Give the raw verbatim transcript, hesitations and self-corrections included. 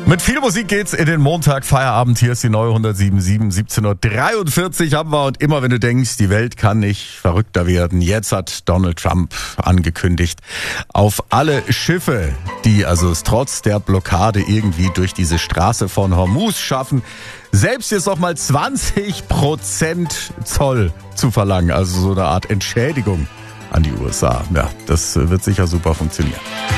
Mit viel Musik geht's in den Montag Feierabend. Hier ist die neue hundertsieben Komma sieben, siebzehn Uhr dreiundvierzig haben wir. Und immer wenn du denkst, die Welt kann nicht verrückter werden, jetzt hat Donald Trump angekündigt, auf alle Schiffe, die also es trotz der Blockade irgendwie durch diese Straße von Hormuz schaffen, selbst jetzt noch mal zwanzig Prozent Zoll zu verlangen. Also so eine Art Entschädigung an die U S A. Ja, das wird sicher super funktionieren.